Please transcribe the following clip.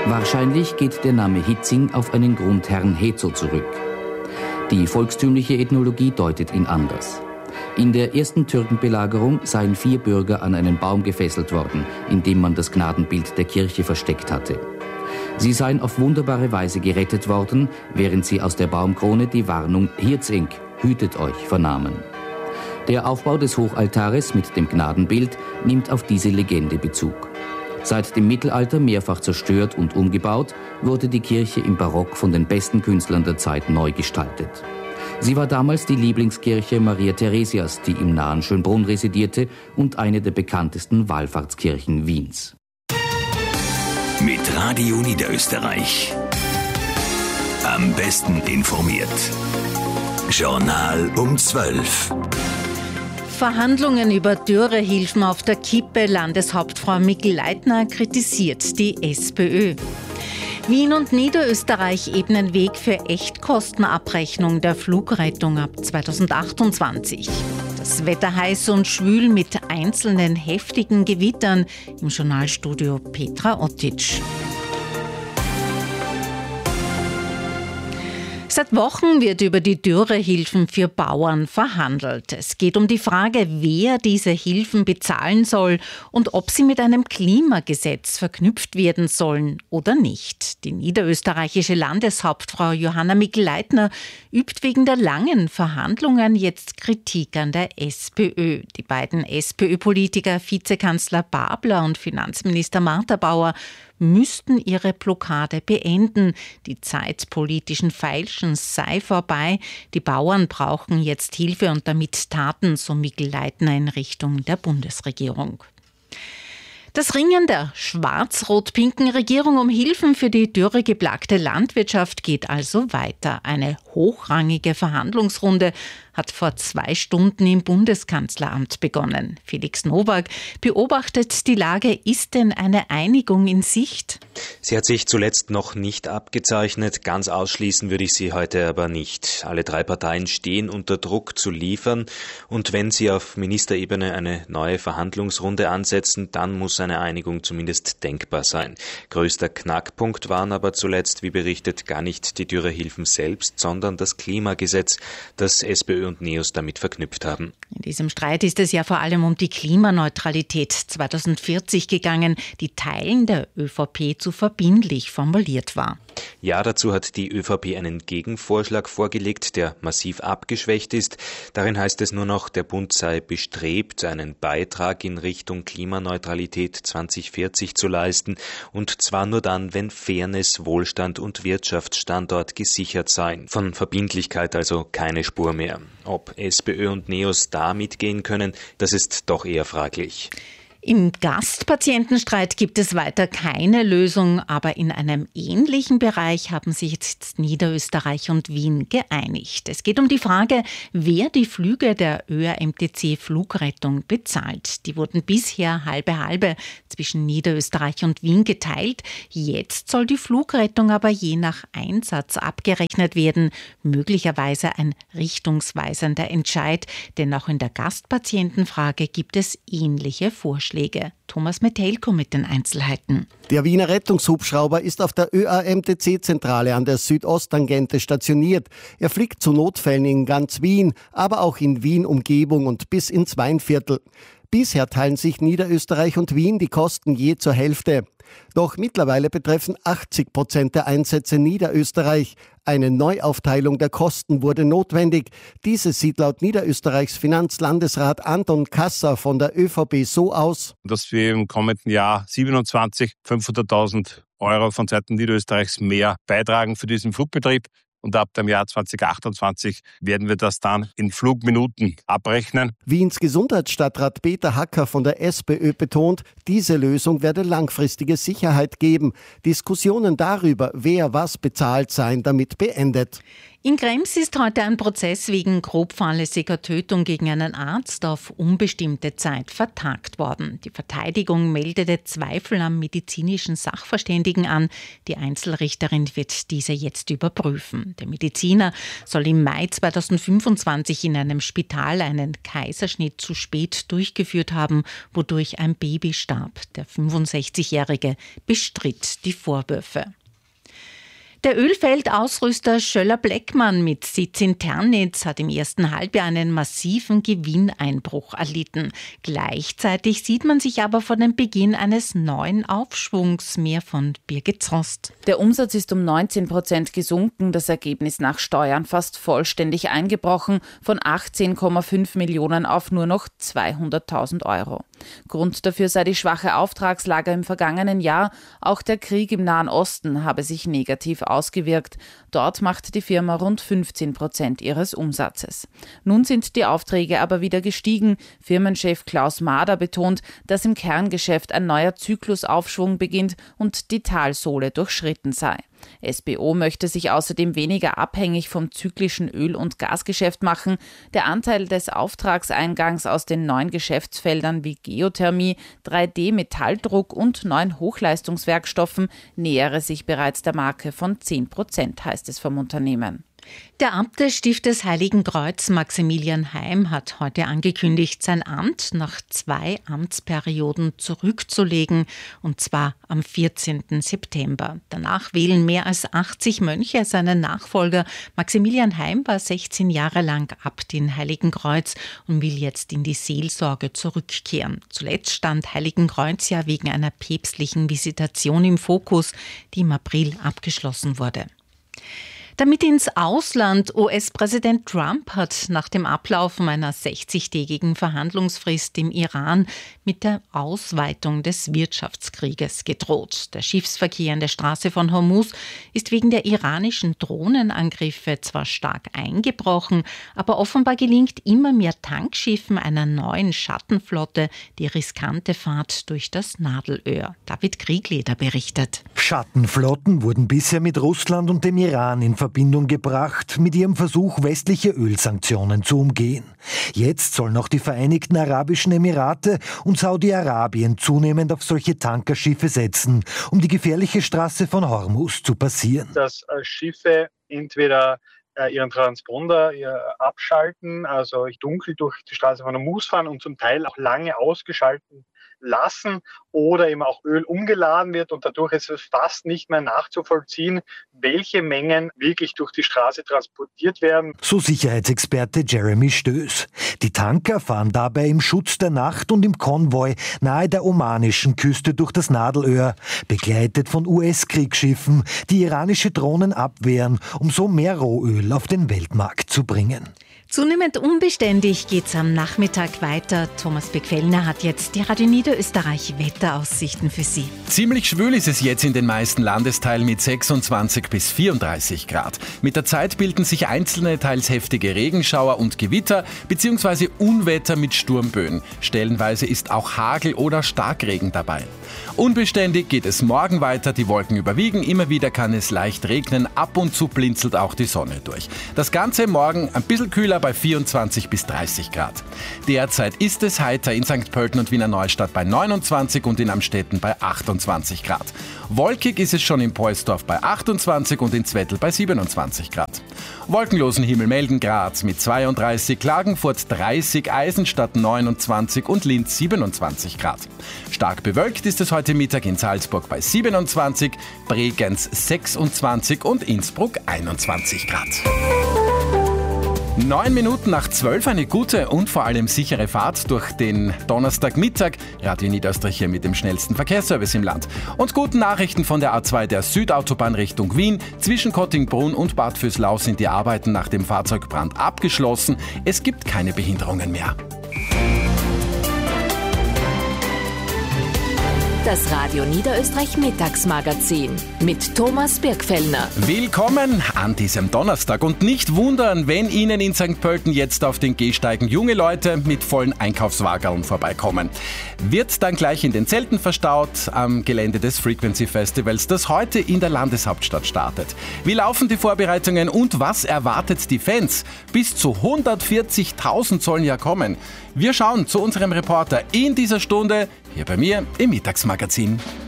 Wahrscheinlich geht der Name Hietzing auf einen Grundherrn Hezo zurück. Die volkstümliche Ethnologie deutet ihn anders. In der ersten Türkenbelagerung seien 4 Bürger an einen Baum gefesselt worden, in dem man das Gnadenbild der Kirche versteckt hatte. Sie seien auf wunderbare Weise gerettet worden, während sie aus der Baumkrone die Warnung Hietzing, hütet euch, vernahmen. Der Aufbau des Hochaltares mit dem Gnadenbild nimmt auf diese Legende Bezug. Seit dem Mittelalter mehrfach zerstört und umgebaut, wurde die Kirche im Barock von den besten Künstlern der Zeit neu gestaltet. Sie war damals die Lieblingskirche Maria Theresias, die im nahen Schönbrunn residierte und eine der bekanntesten Wallfahrtskirchen Wiens. Mit Radio Niederösterreich. Am besten informiert. Journal um 12. Verhandlungen über Dürrehilfen auf der Kippe. Landeshauptfrau Mikl-Leitner kritisiert die SPÖ. Wien und Niederösterreich ebnen Weg für Echtkostenabrechnung der Flugrettung ab 2028. Das Wetter heiß und schwül mit einzelnen heftigen Gewittern. Im Journalstudio Petra Ottic. Seit Wochen wird über die Dürrehilfen für Bauern verhandelt. Es geht um die Frage, wer diese Hilfen bezahlen soll und ob sie mit einem Klimagesetz verknüpft werden sollen oder nicht. Die niederösterreichische Landeshauptfrau Johanna Mikl-Leitner übt wegen der langen Verhandlungen jetzt Kritik an der SPÖ. Die beiden SPÖ-Politiker, Vizekanzler Babler und Finanzminister Martha Bauer, müssten ihre Blockade beenden. Die Zeit politischen Feilschens sei vorbei. Die Bauern brauchen jetzt Hilfe und damit Taten, so Mikl-Leitner in Richtung der Bundesregierung. Das Ringen der schwarz-rot-pinken Regierung um Hilfen für die dürregeplagte Landwirtschaft geht also weiter. Eine hochrangige Verhandlungsrunde hat vor 2 Stunden im Bundeskanzleramt begonnen. Felix Nowak beobachtet die Lage. Ist denn eine Einigung in Sicht? Sie hat sich zuletzt noch nicht abgezeichnet. Ganz ausschließen würde ich sie heute aber nicht. Alle 3 Parteien stehen unter Druck zu liefern. Und wenn sie auf Ministerebene eine neue Verhandlungsrunde ansetzen, dann muss eine Einigung zumindest denkbar sein. Größter Knackpunkt waren aber zuletzt, wie berichtet, gar nicht die Dürrehilfen selbst, sondern das Klimagesetz, das SPÖ und NEOS damit verknüpft haben. In diesem Streit ist es ja vor allem um die Klimaneutralität 2040 gegangen, die Teilen der ÖVP zu verbindlich formuliert war. Ja, dazu hat die ÖVP einen Gegenvorschlag vorgelegt, der massiv abgeschwächt ist. Darin heißt es nur noch, der Bund sei bestrebt, einen Beitrag in Richtung Klimaneutralität 2040 zu leisten, und zwar nur dann, wenn Fairness, Wohlstand und Wirtschaftsstandort gesichert seien. Von Verbindlichkeit also keine Spur mehr. Ob SPÖ und NEOS da mitgehen können, das ist doch eher fraglich. Im Gastpatientenstreit gibt es weiter keine Lösung, aber in einem ähnlichen Bereich haben sich jetzt Niederösterreich und Wien geeinigt. Es geht um die Frage, wer die Flüge der ÖAMTC Flugrettung bezahlt. Die wurden bisher halbe zwischen Niederösterreich und Wien geteilt. Jetzt soll die Flugrettung aber je nach Einsatz abgerechnet werden. Möglicherweise ein richtungsweisender Entscheid, denn auch in der Gastpatientenfrage gibt es ähnliche Vorschläge. Thomas Metelko mit den Einzelheiten. Der Wiener Rettungshubschrauber ist auf der ÖAMTC-Zentrale an der Südosttangente stationiert. Er fliegt zu Notfällen in ganz Wien, aber auch in Wien-Umgebung und bis ins Weinviertel. Bisher teilen sich Niederösterreich und Wien die Kosten je zur Hälfte. Doch mittlerweile betreffen 80% der Einsätze Niederösterreich. Eine Neuaufteilung der Kosten wurde notwendig. Diese sieht laut Niederösterreichs Finanzlandesrat Anton Kasser von der ÖVP so aus: dass wir im kommenden Jahr 27 500.000 Euro von Seiten Niederösterreichs mehr beitragen für diesen Flugbetrieb. Und ab dem Jahr 2028 werden wir das dann in Flugminuten abrechnen. Wiens Gesundheitsstadtrat Peter Hacker von der SPÖ betont, diese Lösung werde langfristige Sicherheit geben. Diskussionen darüber, wer was bezahlt, seien damit beendet. In Krems ist heute ein Prozess wegen grob fahrlässiger Tötung gegen einen Arzt auf unbestimmte Zeit vertagt worden. Die Verteidigung meldete Zweifel am medizinischen Sachverständigen an. Die Einzelrichterin wird diese jetzt überprüfen. Der Mediziner soll im Mai 2025 in einem Spital einen Kaiserschnitt zu spät durchgeführt haben, wodurch ein Baby starb. Der 65-Jährige bestritt die Vorwürfe. Der Ölfeldausrüster Schoeller-Bleckmann mit Sitz in Ternitz hat im ersten Halbjahr einen massiven Gewinneinbruch erlitten. Gleichzeitig sieht man sich aber vor dem Beginn eines neuen Aufschwungs. Mehr von Birgit Zost. Der Umsatz ist um 19% gesunken, das Ergebnis nach Steuern fast vollständig eingebrochen, von 18,5 Millionen auf nur noch 200.000 Euro. Grund dafür sei die schwache Auftragslage im vergangenen Jahr. Auch der Krieg im Nahen Osten habe sich negativ ausgewirkt. Dort macht die Firma rund 15% ihres Umsatzes. Nun sind die Aufträge aber wieder gestiegen. Firmenchef Klaus Mader betont, dass im Kerngeschäft ein neuer Zyklusaufschwung beginnt und die Talsohle durchschritten sei. SBO möchte sich außerdem weniger abhängig vom zyklischen Öl- und Gasgeschäft machen. Der Anteil des Auftragseingangs aus den neuen Geschäftsfeldern wie Geothermie, 3D-Metalldruck und neuen Hochleistungswerkstoffen nähere sich bereits der Marke von 10%, heißt es vom Unternehmen. Der Abt des Stiftes Heiligen Kreuz, Maximilian Heim, hat heute angekündigt, sein Amt nach 2 Amtsperioden zurückzulegen, und zwar am 14. September. Danach wählen mehr als 80 Mönche seinen Nachfolger. Maximilian Heim war 16 Jahre lang Abt in Heiligen Kreuz und will jetzt in die Seelsorge zurückkehren. Zuletzt stand Heiligen Kreuz ja wegen einer päpstlichen Visitation im Fokus, die im April abgeschlossen wurde. Damit ins Ausland. US-Präsident Trump hat nach dem Ablaufen einer 60-tägigen Verhandlungsfrist im Iran mit der Ausweitung des Wirtschaftskrieges gedroht. Der Schiffsverkehr in der Straße von Hormuz ist wegen der iranischen Drohnenangriffe zwar stark eingebrochen, aber offenbar gelingt immer mehr Tankschiffen einer neuen Schattenflotte die riskante Fahrt durch das Nadelöhr. David Kriegleder berichtet. Schattenflotten wurden bisher mit Russland und dem Iran in Verbindung gebracht mit ihrem Versuch, westliche Ölsanktionen zu umgehen. Jetzt sollen auch die Vereinigten Arabischen Emirate und Saudi-Arabien zunehmend auf solche Tankerschiffe setzen, um die gefährliche Straße von Hormuz zu passieren. Dass Schiffe entweder ihren Transponder abschalten, also dunkel durch die Straße von Hormuz fahren und zum Teil auch lange ausgeschalten lassen, oder eben auch Öl umgeladen wird, und dadurch ist es fast nicht mehr nachzuvollziehen, welche Mengen wirklich durch die Straße transportiert werden. So Sicherheitsexperte Jeremy Stöß. Die Tanker fahren dabei im Schutz der Nacht und im Konvoi nahe der omanischen Küste durch das Nadelöhr, begleitet von US-Kriegsschiffen, die iranische Drohnen abwehren, um so mehr Rohöl auf den Weltmarkt zu bringen. Zunehmend unbeständig geht's am Nachmittag weiter. Thomas Beckfellner hat jetzt die Radio Niederösterreich Wetteraussichten für Sie. Ziemlich schwül ist es jetzt in den meisten Landesteilen mit 26 bis 34 Grad. Mit der Zeit bilden sich einzelne, teils heftige Regenschauer und Gewitter bzw. Unwetter mit Sturmböen. Stellenweise ist auch Hagel oder Starkregen dabei. Unbeständig geht es morgen weiter, die Wolken überwiegen, immer wieder kann es leicht regnen, ab und zu blinzelt auch die Sonne durch. Das Ganze morgen ein bisschen kühler bei 24 bis 30 Grad. Derzeit ist es heiter in St. Pölten und Wiener Neustadt bei 29 und in Amstetten bei 28 Grad. Wolkig ist es schon in Poelsdorf bei 28 und in Zwettl bei 27 Grad. Wolkenlosen Himmel melden Graz mit 32, Klagenfurt 30, Eisenstadt 29 und Linz 27 Grad. Stark bewölkt ist es heute Mittag in Salzburg bei 27, Bregenz 26 und Innsbruck 21 Grad. 9 Minuten nach 12, eine gute und vor allem sichere Fahrt durch den Donnerstagmittag. Radio Niederösterreich hier mit dem schnellsten Verkehrsservice im Land. Und guten Nachrichten von der A2 der Südautobahn Richtung Wien. Zwischen Kottingbrunn und Bad Vöslau sind die Arbeiten nach dem Fahrzeugbrand abgeschlossen. Es gibt keine Behinderungen mehr. Das Radio Niederösterreich Mittagsmagazin mit Thomas Birkfellner. Willkommen an diesem Donnerstag und nicht wundern, wenn Ihnen in St. Pölten jetzt auf den Gehsteigen junge Leute mit vollen Einkaufswagen vorbeikommen. Wird dann gleich in den Zelten verstaut am Gelände des Frequency Festivals, das heute in der Landeshauptstadt startet. Wie laufen die Vorbereitungen und was erwartet die Fans? Bis zu 140.000 sollen ja kommen. Wir schauen zu unserem Reporter in dieser Stunde hier bei mir im Mittagsmagazin.